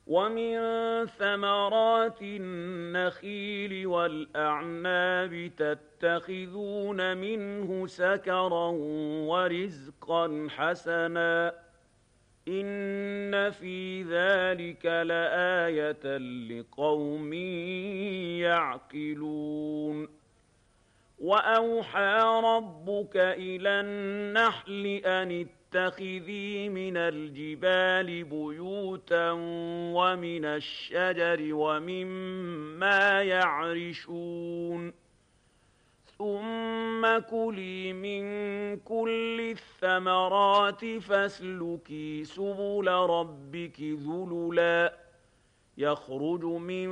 ومن ثمرات النخيل والأعناب تتخذون منه سكرا ورزقا حسنا إن في ذلك لآية لقوم يعقلون وأوحى ربك إلى النحل أن اتخذي من الجبال بيوتا ومن الشجر ومما يعرشون ثم كلي من كل الثمرات فاسلكي سبل ربك ذللا يخرج من